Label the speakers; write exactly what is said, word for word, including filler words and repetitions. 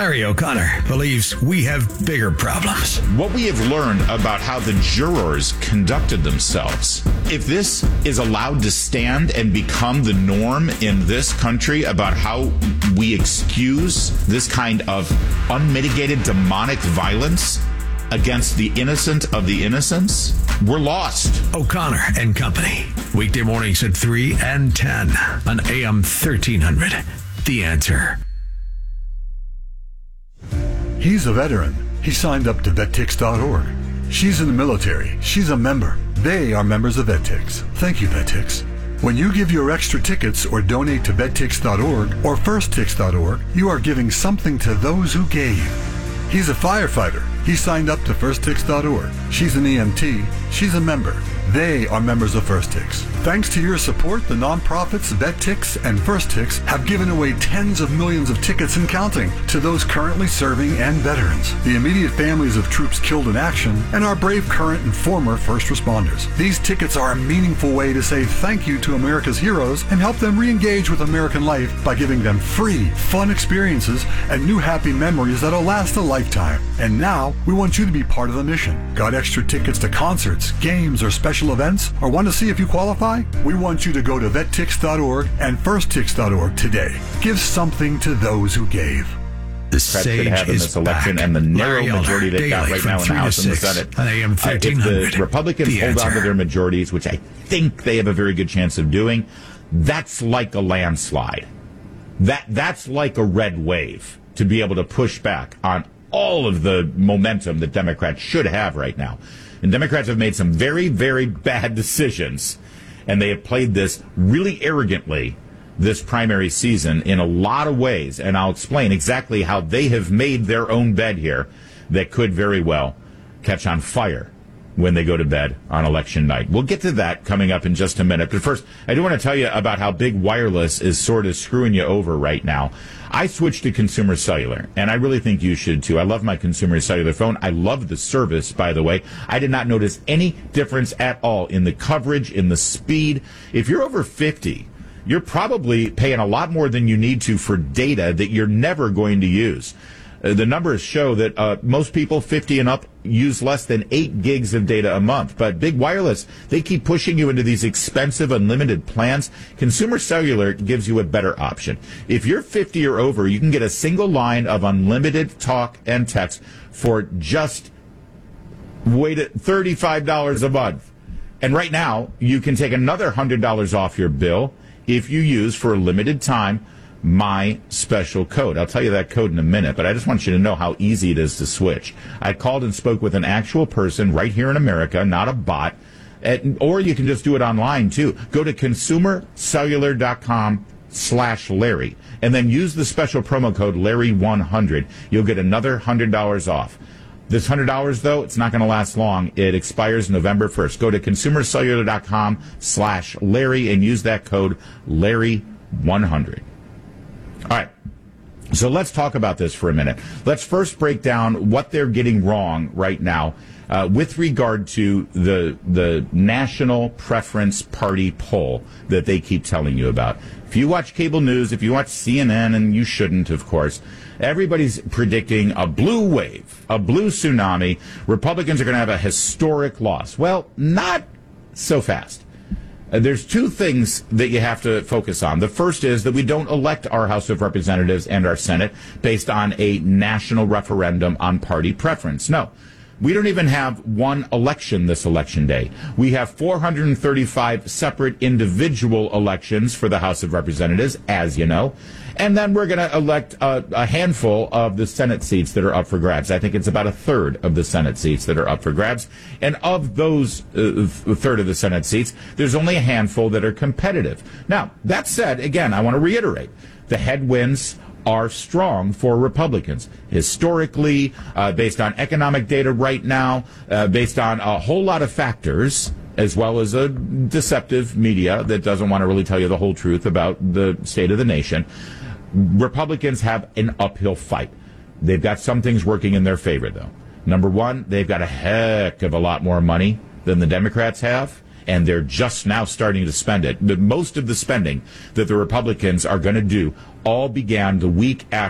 Speaker 1: Larry O'Connor believes we have bigger problems.
Speaker 2: What we have learned about how the jurors conducted themselves, if this is allowed to stand and become the norm in this country about how we excuse this kind of unmitigated demonic violence against the innocent of the innocents, we're lost.
Speaker 1: O'Connor and Company. Weekday mornings at three and ten on A M thirteen hundred. The Answer.
Speaker 3: He's a veteran. He signed up to vettix dot org. She's in the military. She's a member. They are members of Vettix. Thank you, Vettix. When you give your extra tickets or donate to vettix dot org or first tix dot org, you are giving something to those who gave. He's a firefighter. He signed up to first tix dot org. She's an E M T. She's a member. They are members of FirstTix. Thanks to your support, the nonprofits Vettix and FirstTix have given away tens of millions of tickets and counting to those currently serving and veterans, the immediate families of troops killed in action, and our brave current and former first responders. These tickets are a meaningful way to say thank you to America's heroes and help them re-engage with American life by giving them free, fun experiences and new happy memories that'll last a lifetime. And now, we want you to be part of the mission. Got extra tickets to concerts, games, or special events, or want to see if you qualify? We want you to go to vettix dot org and first tix dot org today. Give something to those who gave.
Speaker 1: The Sage
Speaker 2: have in
Speaker 1: is
Speaker 2: this election
Speaker 1: back.
Speaker 2: and the narrow
Speaker 1: Larry Elder,
Speaker 2: majority they've got
Speaker 1: daily
Speaker 2: right now in the
Speaker 1: from
Speaker 2: House and the
Speaker 1: three to
Speaker 2: Senate.
Speaker 1: on A M
Speaker 2: Uh,
Speaker 1: thirteen hundred.
Speaker 2: if the Republicans
Speaker 1: The
Speaker 2: hold on
Speaker 1: Answer.
Speaker 2: to their majorities, which I think they have a very good chance of doing, that's like a landslide. That That's like a red wave to be able to push back on all of the momentum that Democrats should have right now. And Democrats have made some very, very bad decisions, and they have played this really arrogantly this primary season in a lot of ways, and I'll explain exactly how they have made their own bed here that could very well catch on fire when they go to bed on election night. We'll get to that coming up in just a minute. But first, I do want to tell you about how big wireless is sort of screwing you over right now. I switched to Consumer Cellular, and I really think you should too. I love my Consumer Cellular phone. I love the service, by the way. I did not notice any difference at all in the coverage, in the speed. If you're over fifty, you're probably paying a lot more than you need to for data that you're never going to use. Uh, the numbers show that uh, most people fifty and up use less than eight gigs of data a month. But Big Wireless, they keep pushing you into these expensive unlimited plans. Consumer Cellular gives you a better option. If you're fifty or over, you can get a single line of unlimited talk and text for just wait at thirty-five dollars a month. And right now, you can take another one hundred dollars off your bill if you use, for a limited time, my special code. I'll tell you that code in a minute, but I just want you to know how easy it is to switch. I called and spoke with an actual person right here in America, not a bot, at, or you can just do it online too. Go to consumer cellular dot com slash Larry and then use the special promo code Larry one hundred. You'll get another one hundred dollars off. This one hundred dollars, though, it's not going to last long. It expires November first. Go to consumer cellular dot com slash Larry and use that code Larry one hundred. All right, so let's talk about this for a minute. Let's first break down what they're getting wrong right now uh, with regard to the the National Preference Party poll that they keep telling you about. If you watch cable news, if you watch C N N, and you shouldn't, of course, everybody's predicting a blue wave, a blue tsunami. Republicans are going to have a historic loss. Well, not so fast. Uh, there's two things that you have to focus on. The first is that we don't elect our House of Representatives and our Senate based on a national referendum on party preference. No. We don't even have one election this election day. We have four hundred thirty-five separate individual elections for the House of Representatives, as you know. And then we're going to elect a, a handful of the Senate seats that are up for grabs. I think it's about a third of the Senate seats that are up for grabs. And of those uh, a third of the Senate seats, there's only a handful that are competitive. Now, that said, again, I want to reiterate, the headwinds are strong for Republicans. Historically, uh, based on economic data right now, uh, based on a whole lot of factors, as well as a deceptive media that doesn't want to really tell you the whole truth about the state of the nation, Republicans have an uphill fight. They've got some things working in their favor, though. Number one, they've got a heck of a lot more money than the Democrats have, and they're just now starting to spend it. But most of the spending that the Republicans are going to do all began the week after